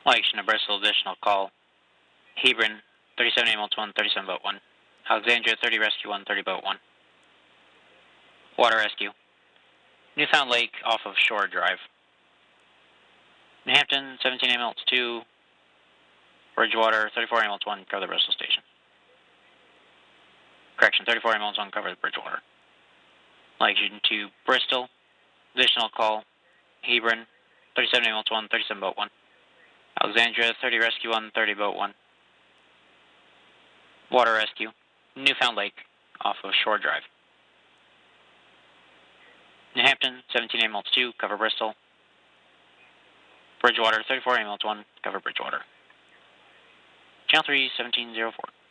Action of Bristol, additional call. Hebron, 37 ambulance 1, 37 boat 1. Alexandria, 30 rescue 1, 30 boat 1. Water rescue. Newfound Lake off of Shore Drive. New Hampton, 17 ambulance 2. Bridgewater, 34 ambulance 1, cover the Bristol station. Correction, 34 ambulance 1, cover the Bridgewater. Action to Bristol, additional call. Hebron, 37 ambulance 1, 37 boat 1. Alexandria, 30 rescue 1, 30 boat 1. Water rescue. Newfound Lake off of Shore Drive. New Hampton, 17 ambulance 2, cover Bristol. Bridgewater, 34 ambulance 1, cover Bridgewater. Channel 3, 1704.